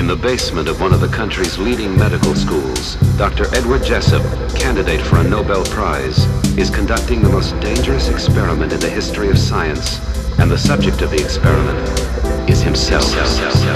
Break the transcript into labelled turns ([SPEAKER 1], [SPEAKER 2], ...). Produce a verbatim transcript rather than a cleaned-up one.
[SPEAKER 1] In the basement of one of the country's leading medical schools, Doctor Edward Jessup, candidate for a Nobel Prize, is conducting the most dangerous experiment in the history of science, and the subject of the experiment is himself.